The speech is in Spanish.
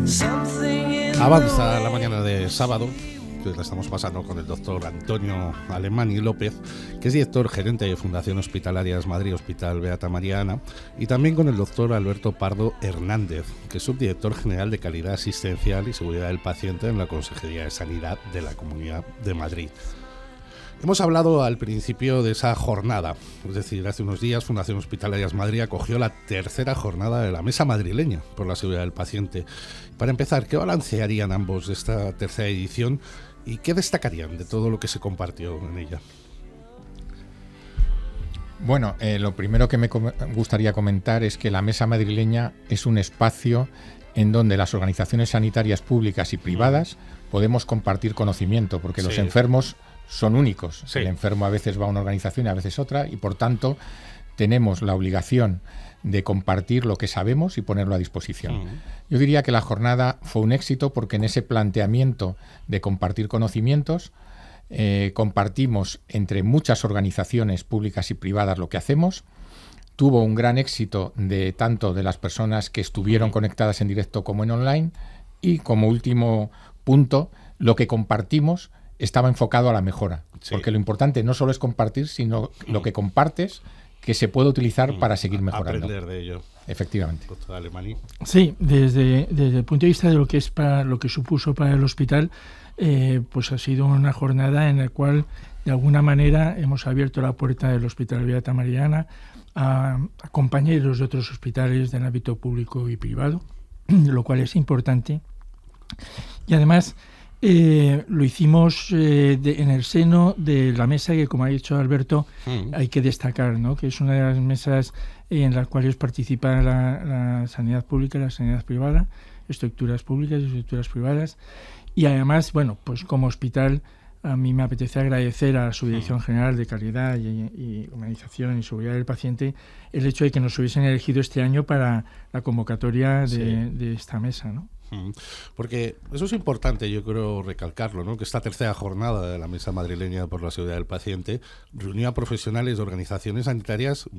Avanza la mañana de sábado, que la estamos pasando con el doctor Antonio Alemany López, que es director gerente de Fundación Hospitalarias Madrid Hospital Beata María Ana, y también con el doctor Alberto Pardo Hernández, que es subdirector general de Calidad Asistencial y Seguridad del Paciente en la Consejería de Sanidad de la Comunidad de Madrid. Hemos hablado al principio de esa jornada, es decir, hace unos días Fundación Hospitalarias Madrid acogió la tercera jornada de la Mesa Madrileña por la Seguridad del Paciente. Para empezar, ¿qué balance harían ambos de esta tercera edición y qué destacarían de todo lo que se compartió en ella? Bueno, lo primero que me gustaría comentar es que la Mesa Madrileña es un espacio en donde las organizaciones sanitarias públicas y privadas podemos compartir conocimiento, porque los enfermos son únicos. Sí. El enfermo a veces va a una organización y a veces otra, y por tanto tenemos la obligación de compartir lo que sabemos y ponerlo a disposición. Yo diría que la jornada fue un éxito porque en ese planteamiento de compartir conocimientos compartimos entre muchas organizaciones públicas y privadas lo que hacemos. Tuvo un gran éxito de tanto de las personas que estuvieron conectadas en directo como en online, y como último punto, lo que compartimos estaba enfocado a la mejora, porque lo importante no solo es compartir, sino lo que compartes que se puede utilizar para seguir mejorando. Aprender de ello. Efectivamente. Doctor Alemany. Sí, desde el punto de vista de lo que es para lo que supuso para el hospital, pues ha sido una jornada en la cual de alguna manera hemos abierto la puerta del Hospital Beata María Ana a compañeros de otros hospitales del ámbito público y privado, lo cual es importante. Y además lo hicimos en el seno de la mesa que, como ha dicho Alberto, hay que destacar, ¿no? Que es una de las mesas en las cuales participa la sanidad pública y la sanidad privada, estructuras públicas y estructuras privadas. Y además, bueno, pues como hospital, a mí me apetece agradecer a la Subdirección General de Calidad y Humanización y Seguridad del Paciente el hecho de que nos hubiesen elegido este año para la convocatoria de esta mesa, ¿no? Porque eso es importante, yo creo recalcarlo, ¿no? Que esta tercera jornada de la Mesa Madrileña por la Seguridad del Paciente reunió a profesionales de organizaciones sanitarias